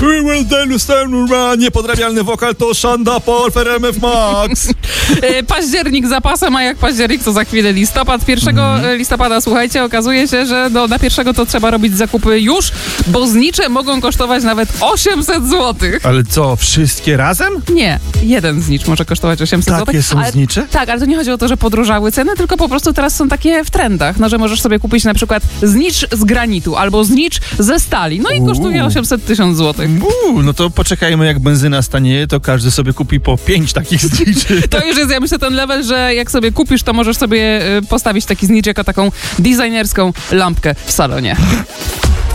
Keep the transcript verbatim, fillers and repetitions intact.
We will then stand niepodrabialny wokal to Shanda Paul for M F Max. E, Październik za pasem, a jak październik, to za chwilę listopad. Pierwszego mm. listopada, słuchajcie, okazuje się, że do, na pierwszego to trzeba robić zakupy już, bo znicze mogą kosztować nawet osiemset złotych. Ale co, wszystkie razem? Nie, jeden znicz może kosztować osiemset złotych. Takie są ale, znicze? Tak, ale to nie chodzi o to, że podróżały ceny, tylko po prostu teraz są takie w trendach, no, że możesz sobie kupić na przykład znicz z granitu albo znicz ze stali, no i Uuu. kosztuje osiemset tysięcy złotych. Uuu, no to poczekajmy, jak benzyna stanieje, to każdy sobie kupi po pięć takich zniczy. To już jest, ja myślę, ten level, że jak sobie kupisz, to możesz sobie y, postawić taki znicz jako taką designerską lampkę w salonie.